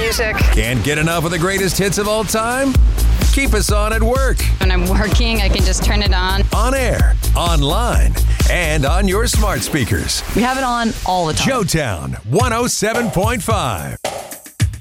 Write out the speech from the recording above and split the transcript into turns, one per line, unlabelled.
music.
Can't get enough of the greatest hits of all time? Keep us on at work.
When I'm working, I can just turn it on
air, online, and on your smart speakers.
We have it on all the time.
Showtown 107.5.